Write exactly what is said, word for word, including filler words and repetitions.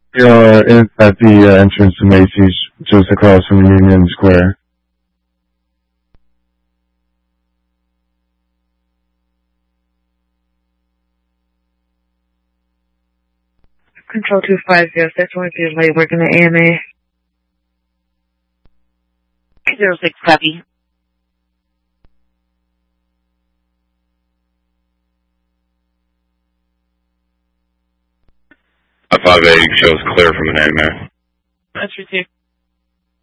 Uh, it's at the uh, entrance to Macy's, just across from Union Square. Control two five zero six, one two late working at A M A. Zero six copy. five eight shows clear from an A M A. That's received.